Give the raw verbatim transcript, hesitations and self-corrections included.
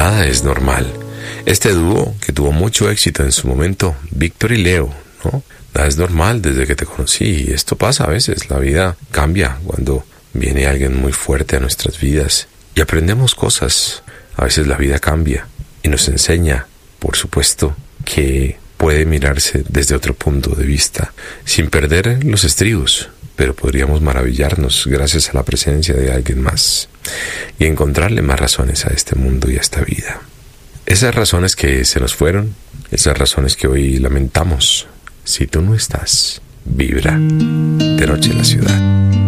Nada es normal. Este dúo que tuvo mucho éxito en su momento, Víctor y Leo, ¿no? Nada es normal desde que te conocí. Y esto pasa a veces. La vida cambia cuando viene alguien muy fuerte a nuestras vidas y aprendemos cosas. A veces la vida cambia y nos enseña, por supuesto, que puede mirarse desde otro punto de vista, sin perder los estribos, pero podríamos maravillarnos gracias a la presencia de alguien más y encontrarle más razones a este mundo y a esta vida. Esas razones que se nos fueron, esas razones que hoy lamentamos, si tú no estás, vibra de noche en la ciudad.